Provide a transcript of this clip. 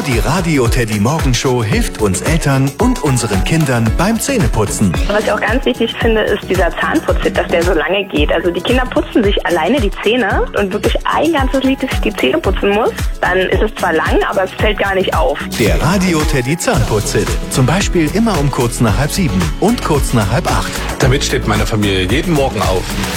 Die Radio Teddy Morgenshow hilft uns Eltern und unseren Kindern beim Zähneputzen. Was ich auch ganz wichtig finde, ist dieser Zahnputztipp, dass der so lange geht. Also die Kinder putzen sich alleine die Zähne und wirklich ein ganzes Lied, dass ich die Zähne putzen muss. Dann ist es zwar lang, aber es fällt gar nicht auf. Der Radio Teddy Zahnputztipp. Zum Beispiel immer um kurz nach 6:30 und kurz nach 7:30. Damit steht meine Familie jeden Morgen auf.